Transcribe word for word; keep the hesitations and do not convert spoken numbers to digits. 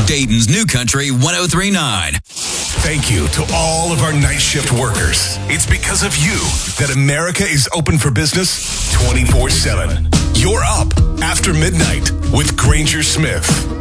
Dayton's New Country one oh three point nine. Thank you to all of our night shift workers. It's because of you that America is open for business twenty-four seven. You're up after midnight with Granger Smith.